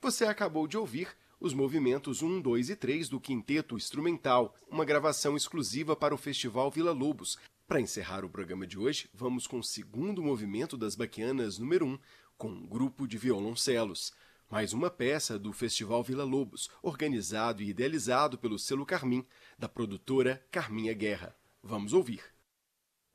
Você acabou de ouvir os movimentos 1, 2 e 3 do Quinteto Instrumental, uma gravação exclusiva para o Festival Vila Lobos. Para encerrar o programa de hoje, vamos com o segundo movimento das Baquianas número 1, com um grupo de violoncelos. Mais uma peça do Festival Vila Lobos, organizado e idealizado pelo selo Carmim, da produtora Carminha Guerra. Vamos ouvir.